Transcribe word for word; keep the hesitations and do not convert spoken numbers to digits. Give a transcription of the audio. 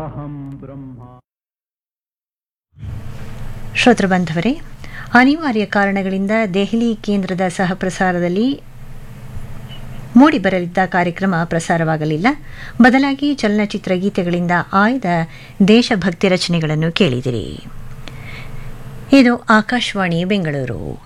ಅಹಂ ಬ್ರಹ್ಮ. ಶ್ರೋತೃ ಬಾಂಧವರೇ, ಅನಿವಾರ್ಯ ಕಾರಣಗಳಿಂದ ದೆಹಲಿ ಕೇಂದ್ರದ ಸಹಪ್ರಸಾರದಲ್ಲಿ ಮೂಡಿಬರಲಿದ್ದ ಕಾರ್ಯಕ್ರಮ ಪ್ರಸಾರವಾಗಲಿಲ್ಲ. ಬದಲಾಗಿ ಚಲನಚಿತ್ರ ಗೀತೆಗಳಿಂದ ಆಯ್ದ ದೇಶಭಕ್ತಿ ರಚನೆಗಳನ್ನು ಕೇಳಿದಿರಿ. ಇದು ಆಕಾಶವಾಣಿ ಬೆಂಗಳೂರು.